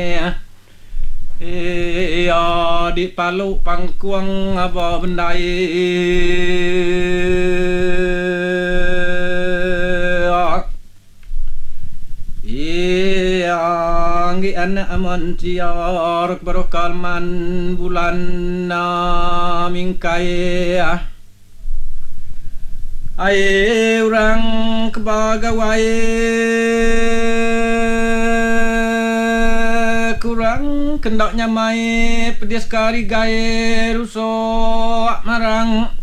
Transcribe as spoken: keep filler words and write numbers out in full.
ya di palu pangkuang apa bendai iya ngi anak aman ciar berokalman bulan na mingkai ai orang kebagawai kurang kendaknya mai pedis kari gae rusok marang